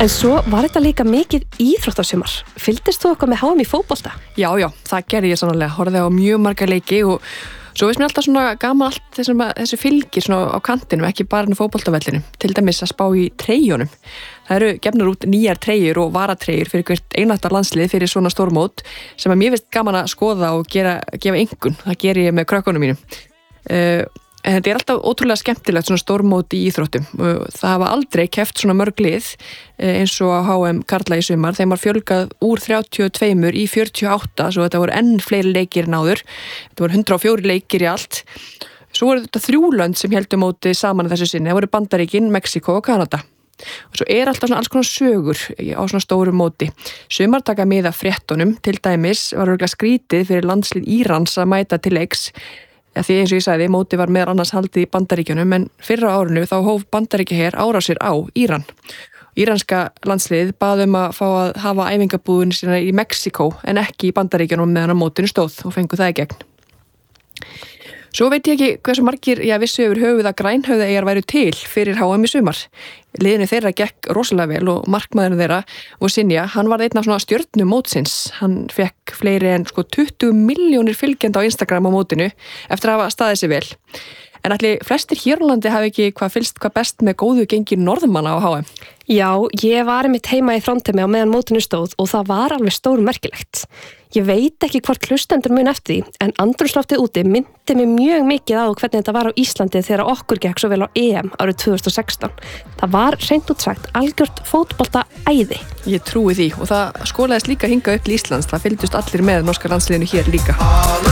En svo var þetta líka mikið íþróttasumar. Fylgdist þú eitthvað með HM í fótbolta? Já, það gerði ég sannarlega. Horfði á mjög marga leiki og svo veist mér alltaf svona gaman allt þessu fylgir svona á kantinum, ekki bara á fótboltavellinu. Til dæmis að spá í treyjunum. Það eru gefnar út nýjar treyjur og varatreyjur fyrir hvert einasta landslið fyrir svona stórmót sem að mér finnst gaman að skoða og gefa einkunn. Það geri ég með krökkunum mínum. En þetta alltaf ótrúlega skemmtilegt svona stórmót í íþróttum. Það hafa aldrei keppt svona mörg lið eins og á HM karla í sumar. Þeim var fjölgað úr 32 í 48, svo þetta voru enn fleiri leikir en áður. Þetta voru 104 leikir í allt. Svo voru þetta 3 lönd sem heldu mótið saman þessu sinni. Það voru Bandaríkin, Mexíkó og Kanada. Og svo alltaf svona alls konar sögur á svona stóru móti. Sumar taka mið af fréttunum, til dæmis var örugglega skrítið fyrir landslið Írans að mæta til leiks. Því eins og ég sagði, móti var meðal annars haldið í Bandaríkjunum, en fyrra árinu þá hóf Bandaríkjaher árásir á Íran. Íranska landslið bað að fá að hafa æfingabúðin sína í Mexíkó en ekki í Bandaríkjunum meðan á mótinu stóð og fengu það í gegn. Svo veit ég ekki hversu margir vissu yfir höfuð að Grænhöfðaeyjar væru til fyrir HM í sumar. Liðinu þeirra gekk rosalega vel og markmaðurinn þeirra og Sinja, hann var einn af svona stjörnum mótsins. Hann fekk fleiri en 20 milljónir fylgjenda á Instagram á mótinu eftir að hafa staðið sig vel. En ætli flestir hér á landi hafi ekki fylgst hvað best með góðu gengi norðmanna á HM? Já, ég var einmitt heima í Þrándheimi á meðan mótinu stóð og það var alveg stórmerkilegt. Ég veit ekki hvort hlustendur mun eftir því, en andrúmsloftið úti minnti mig mjög mikið á hvernig þetta var á Íslandi þegar okkur gekk svo vel á EM árið 2016. Það var hreint út sagt algjört fótbolta æði. Ég trúi því og það skolaðist líka hingað upp til Íslands. Það fylgdust allir með norska landsliðinu hér líka.